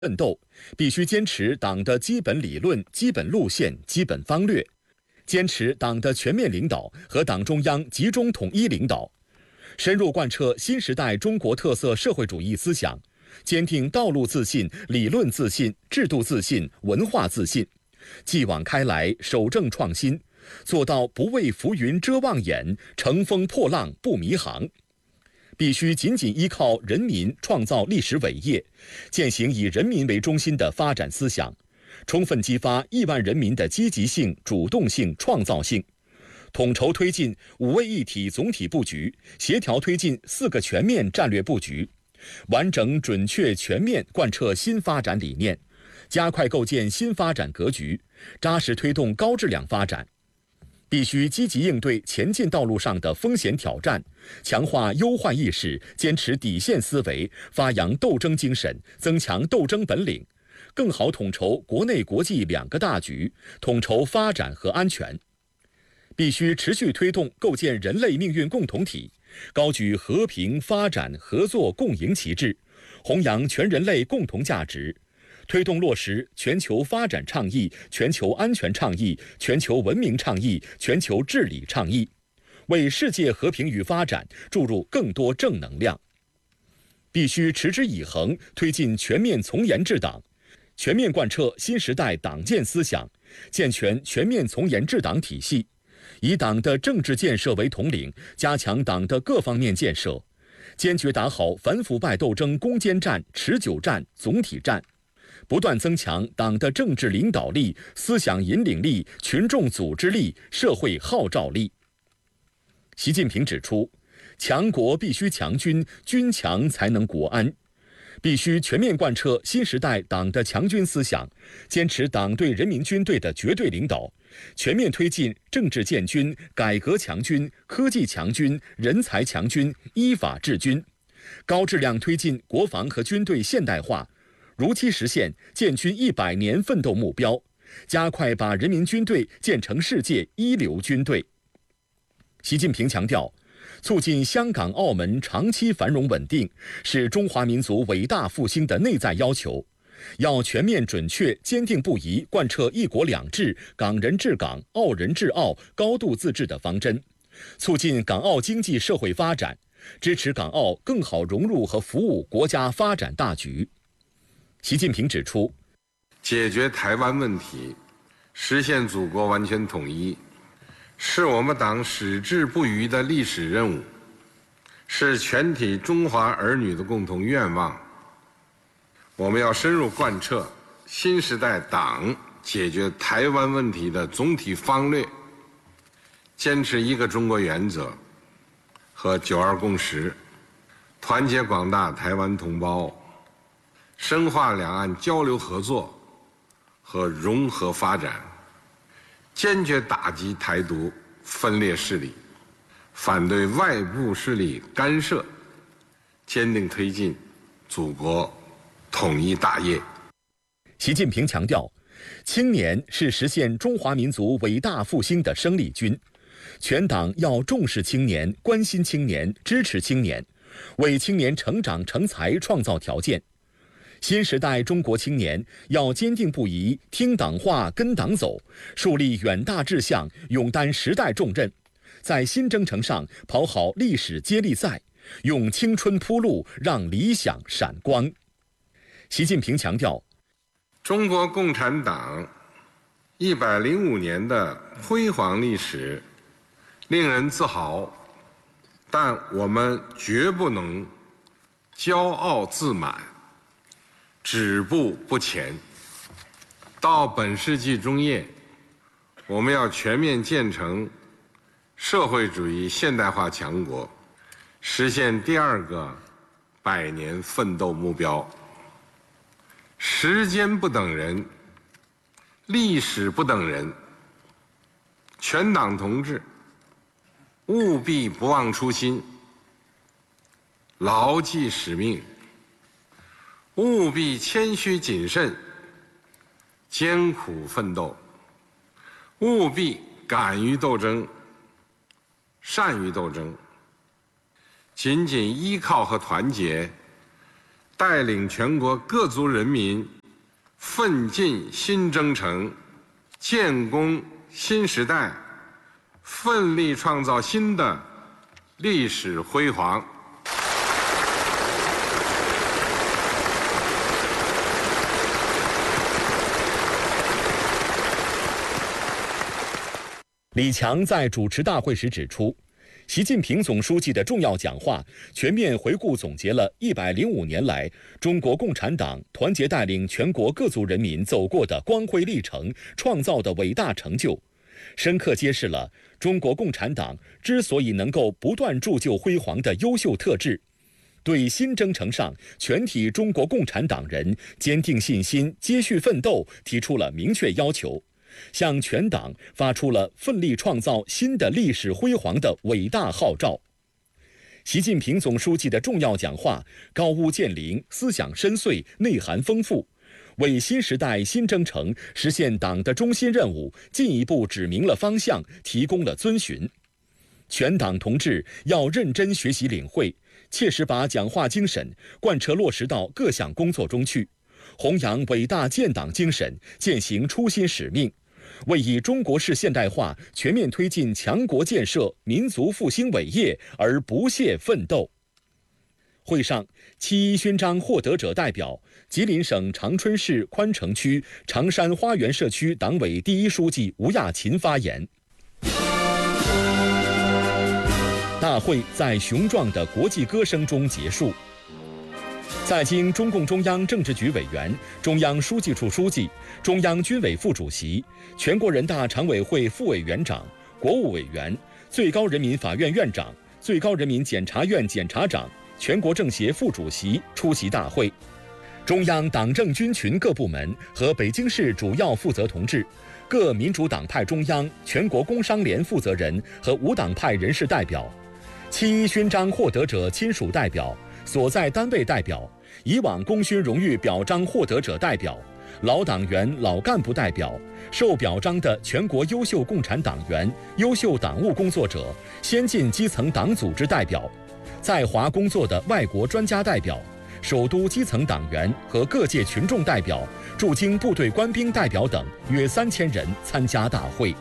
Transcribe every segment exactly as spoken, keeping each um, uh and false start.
奋斗，必须坚持党的基本理论、基本路线、基本方略，坚持党的全面领导和党中央集中统一领导，深入贯彻新时代中国特色社会主义思想，坚定道路自信、理论自信、制度自信、文化自信，继往开来，守正创新，做到不为浮云遮望眼，乘风破浪不迷航。必须紧紧依靠人民创造历史伟业，践行以人民为中心的发展思想，充分激发亿万人民的积极性、主动性、创造性，统筹推进五位一体总体布局，协调推进四个全面战略布局，完整准确全面贯彻新发展理念，加快构建新发展格局，扎实推动高质量发展。必须积极应对前进道路上的风险挑战，强化忧患意识，坚持底线思维，发扬斗争精神，增强斗争本领，更好统筹国内国际两个大局，统筹发展和安全。必须持续推动构建人类命运共同体，高举和平、发展、合作、共赢旗帜，弘扬全人类共同价值，推动落实全球发展倡议、全球安全倡议、全球文明倡议、全球治理倡议，为世界和平与发展注入更多正能量。必须持之以恒推进全面从严治党，全面贯彻新时代党建思想，健全全面从严治党体系，以党的政治建设为统领，加强党的各方面建设，坚决打好反腐败斗争攻坚战、持久战、总体战，不断增强党的政治领导力、思想引领力、群众组织力、社会号召力。习近平指出，强国必须强军，军强才能国安。必须全面贯彻新时代党的强军思想，坚持党对人民军队的绝对领导，全面推进政治建军、改革强军、科技强军、人才强军、依法治军，高质量推进国防和军队现代化，如期实现建军一百年奋斗目标，加快把人民军队建成世界一流军队。习近平强调，促进香港、澳门长期繁荣稳定是中华民族伟大复兴的内在要求，要全面准确、坚定不移贯彻一国两制、港人治港、澳人治澳、高度自治的方针，促进港澳经济社会发展，支持港澳更好融入和服务国家发展大局。习近平指出， 解决台湾问题，实现祖国完全统一，是我们党矢志不渝的历史任务，是全体中华儿女的共同愿望。我们要深入贯彻新时代党解决台湾问题的总体方略，坚持一个中国原则和九二共识，团结广大台湾同胞，深化两岸交流合作和融合发展，坚决打击台独分裂势力，反对外部势力干涉，坚定推进祖国统一大业。 习近平强调，青年是实现中华民族伟大复兴的生力军，全党要重视青年、关心青年、支持青年，为青年成长成才创造条件。新时代中国青年要坚定不移听党话跟党走，树立远大志向，勇担时代重任，在新征程上跑好历史接力赛，用青春铺路，让理想闪光。习近平强调， 中国共产党一百零五年的辉煌历史令人自豪，但我们绝不能骄傲自满，止步不前。到本世纪中叶，我们要全面建成社会主义现代化强国，实现第二个百年奋斗目标。时间不等人，历史不等人，全党同志务必不忘初心，牢记使命，务必谦虚谨慎，艰苦奋斗，务必敢于斗争，善于斗争，紧紧依靠和团结带领全国各族人民奋进新征程，建功新时代，奋力创造新的历史辉煌。 李强在主持大会时指出，习近平总书记的重要讲话全面回顾总结了一百零五年来中国共产党团结带领全国各族人民走过的光辉历程，创造的伟大成就，深刻揭示了中国共产党之所以能够不断铸就辉煌的优秀特质，对新征程上全体中国共产党人坚定信心、接续奋斗提出了明确要求，向全党发出了奋力创造新的历史辉煌的伟大号召。习近平总书记的重要讲话高屋建瓴，思想深邃，内涵丰富，为新时代新征程实现党的中心任务进一步指明了方向，提供了遵循。全党同志要认真学习领会，切实把讲话精神贯彻落实到各项工作中去，弘扬伟大建党精神，践行初心使命，为以中国式现代化全面推进强国建设、民族复兴伟业而不懈奋斗。会上，七一勋章获得者代表、吉林省长春市宽城区长山花园社区党委第一书记吴亚勤发言。大会在雄壮的国际歌声中结束。在经中共中央政治局委员、中央书记处书记、中央军委副主席、全国人大常委会副委员长、国务委员、最高人民法院院长、最高人民检察院检察长、全国政协副主席出席大会。中央党政军群各部门和北京市主要负责同志、各民主党派中央、全国工商联负责人和无党派人士代表、七一勋章获得者亲属代表、所在单位代表、以往功勋荣誉表彰获得者代表、老党员、老干部代表、受表彰的全国优秀共产党员、优秀党务工作者、先进基层党组织代表、在华工作的外国专家代表、首都基层党员和各界群众代表、驻京部队官兵代表等约三千人参加大会。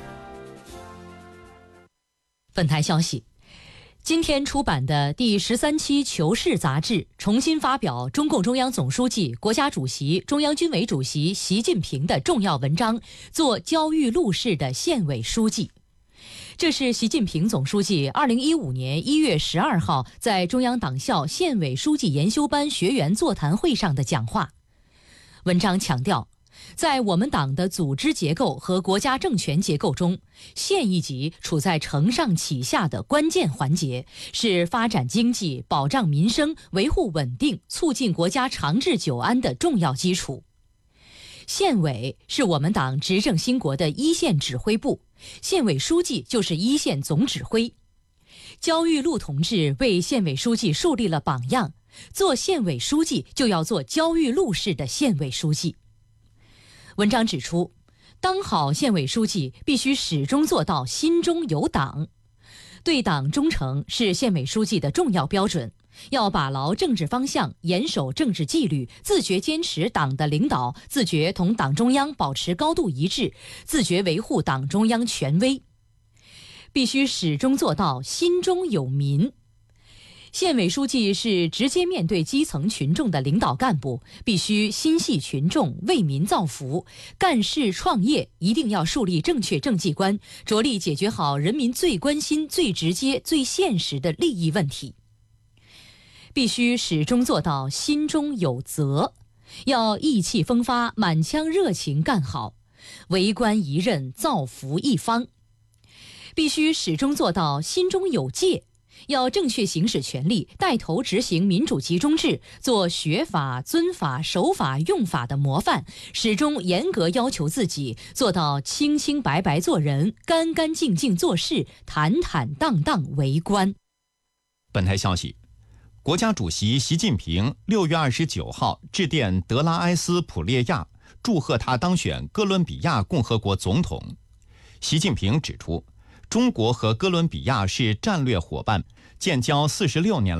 本台消息，今天出版的第十三期《求是》杂志重新发表中共中央总书记、国家主席、中央军委主席习近平的重要文章，做焦裕禄式的县委书记。这是习近平总书记二零一五年一月十二号在中央党校县委书记研修班学员座谈会上的讲话。文章强调，在我们党的组织结构和国家政权结构中，县一级处在承上启下的关键环节，是发展经济、保障民生、维护稳定、促进国家长治久安的重要基础。县委是我们党执政兴国的一线指挥部，县委书记就是一线总指挥。焦裕禄同志为县委书记树立了榜样，做县委书记就要做焦裕禄式的县委书记。文章指出，当好县委书记必须始终做到心中有党，对党忠诚是县委书记的重要标准，要把牢政治方向，严守政治纪律，自觉坚持党的领导，自觉同党中央保持高度一致，自觉维护党中央权威，必须始终做到心中有民。县委书记是直接面对基层群众的领导干部，必须心系群众，为民造福。干事创业一定要树立正确政绩观，着力解决好人民最关心、最直接、最现实的利益问题。必须始终做到心中有责，要意气风发、满腔热情干好，为官一任，造福一方。必须始终做到心中有戒，要正确行使权力，带头执行民主集中制，做学法、遵法、守法、用法的模范，始终严格要求自己，做到清清白白做人，干干净净做事，坦坦荡荡为官。 本台消息，国家主席习近平六月二十九号致电德拉埃斯普列亚，祝贺他当选哥伦比亚共和国总统。习近平指出，中国和哥伦比亚是战略伙伴，建交四十六年来，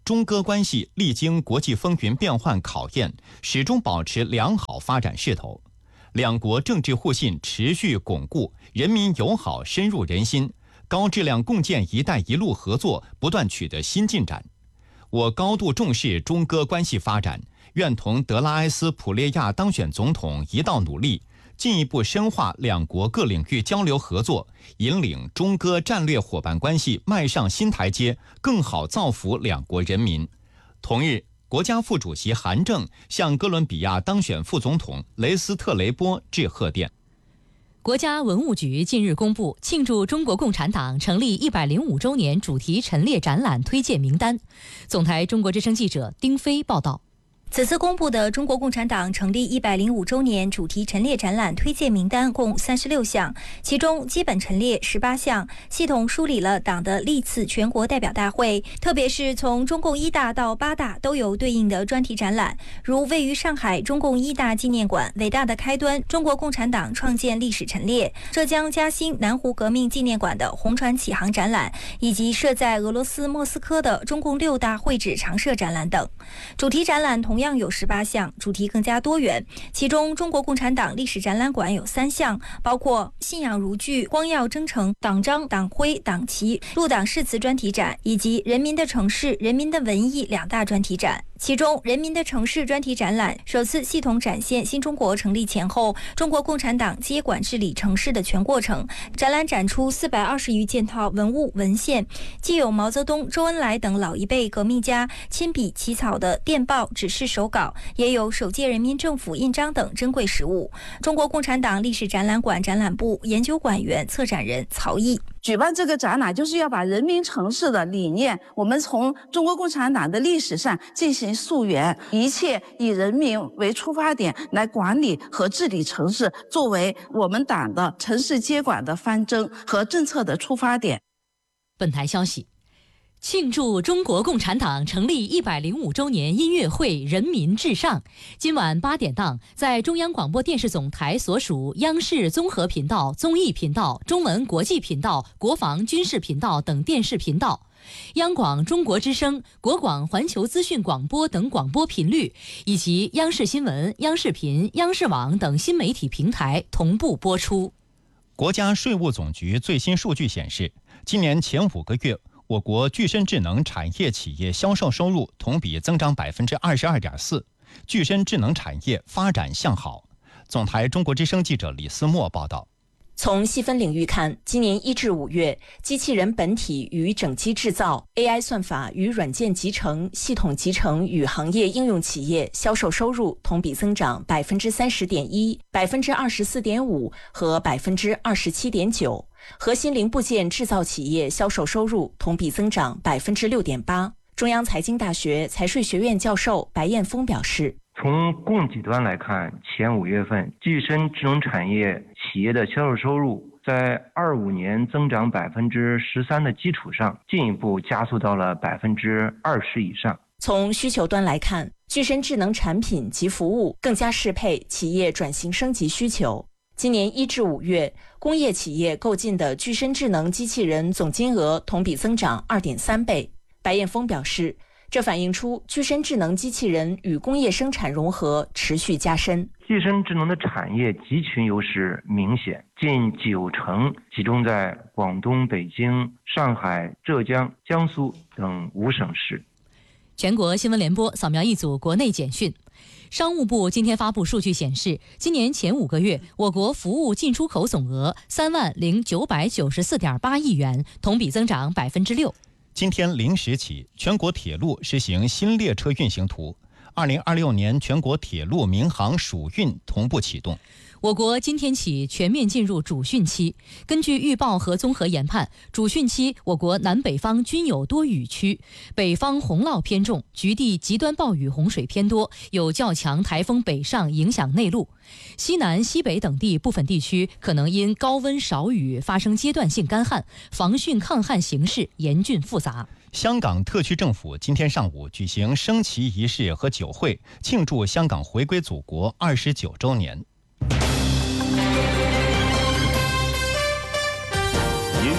中戈关系历经国际风云变幻考验，始终保持良好发展势头。两国政治互信持续巩固，人民友好深入人心，高质量共建“一带一路”合作不断取得新进展。我高度重视中戈关系发展，愿同德拉埃斯普列亚当选总统一道努力，进一步深化两国各领域交流合作，引领中戈战略伙伴关系迈上新台阶，更好造福两国人民。同日，国家副主席韩正向哥伦比亚当选副总统雷斯特雷波致贺电。 国家文物局近日公布庆祝中国共产党成立一百零五周年主题陈列展览推荐名单。总台中国之声记者丁飞报道。 此次公布的中国共产党成立一百零五周年主题陈列展览推荐名单共三十六项，其中基本陈列十八项，系统梳理了党的历次全国代表大会，特别是从中共一大到八大都有对应的专题展览，如位于上海中共一大纪念馆伟大的开端中国共产党创建历史陈列，浙江嘉兴南湖革命纪念馆的红船启航展览，以及设在俄罗斯莫斯科的中共六大会址常设展览等。主题展览同样有十八项，主题更加多元，其中中国共产党历史展览馆有三项，包括信仰如炬、光耀征程、党章、党徽、党旗、入党誓词专题展，以及人民的城市、人民的文艺两大专题展。其中人民的城市专题展览首次系统展现新中国成立前后中国共产党接管治理城市的全过程，展览展出四百二十余件套文物文献，既有毛泽东、周恩来等老一辈革命家亲笔起草的电报、指示手稿，也有首届人民政府印章等珍贵实物。中国共产党历史展览馆展览部研究馆员、策展人曹毅。 举办这个展览就是要把人民城市的理念，我们从中国共产党的历史上进行溯源，一切以人民为出发点来管理和治理城市，作为我们党的城市接管的方针和政策的出发点。 本台消息，庆祝中国共产党成立一百零五周年音乐会人民至上，今晚八点档在中央广播电视总台所属央视综合频道、综艺频道、中文国际频道、国防军事频道等电视频道，央广中国之声、国广环球资讯广播等广播频率，以及央视新闻、央视频、央视网等新媒体平台同步播出。 国家税务总局最新数据显示，今年前五个月，我国具身智能产业企业销售收入同比增长百分之二十二点四，具身智能产业发展向好。总台中国之声记者李思墨报道。 从细分领域看，今年一至五月，机器人本体与整机制造、A I 算法与软件集成、系统集成与行业应用企业销售收入同比增长百分之三十点一、百分之二十四点五和百分之二十七点九。核心零部件制造企业销售收入同比增长百分之六点八。中央财经大学财税学院教授白彦峰表示， 从供给端来看，前五月份具身智能产业企业的销售收入在二五年增长百分之十三的基础上，进一步加速到了百分之二十以上。 从需求端来看，具身智能产品及服务更加适配企业转型升级需求。今年一至五月，工业企业购进的具身智能机器人总金额同比增长二点三倍。白彦峰表示，这反映出具身智能机器人与工业生产融合持续加深。 具身智能的产业集群优势明显，近九成集中在广东、北京、上海、浙江、江苏等五省市。 全国新闻联播扫描一组国内简讯。商务部今天发布数据显示，今年前五个月，我国服务进出口总额三万零九百九十四点八亿元，同比增长百分之六。 今天零时起，全国铁路实行新列车运行图，二零二六年全国铁路民航暑运同步启动。 我国今天起全面进入主汛期。根据预报和综合研判，主汛期我国南北方均有多雨区，北方洪涝偏重，局地极端暴雨洪水偏多，有较强台风北上影响内陆。西南、西北等地部分地区可能因高温少雨发生阶段性干旱，防汛抗旱形势严峻复杂。 香港特区政府今天上午举行升旗仪式和酒会，庆祝香港回归祖国二十九周年。 您正在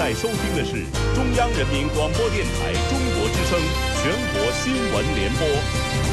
在收听的是中央人民广播电台中国之声全国新闻联播。